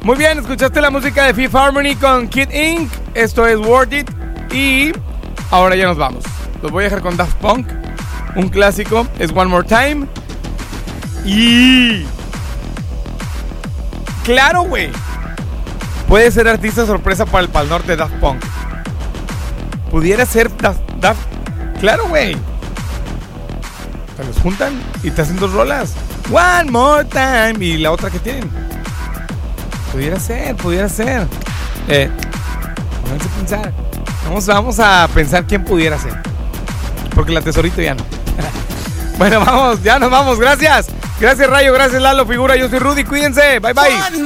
Muy bien, escuchaste la música de Fifth Harmony con Kid Ink. Esto es Worth It. Y ahora ya nos vamos. Los voy a dejar con Daft Punk. Un clásico es One More Time. Y... claro, güey. Puede ser artista sorpresa para el Pal Norte Daft Punk. Pudiera ser Daft. Claro, güey. Se los juntan y te hacen 2 rolas. One More Time. Y la otra que tienen. Pudiera ser. Vamos a pensar. Vamos a pensar quién pudiera ser. Porque la Tesorito ya no. Bueno, vamos, ya nos vamos. Gracias. Gracias, Rayo. Gracias, Lalo Figura. Yo soy Rudy. Cuídense. Bye, bye.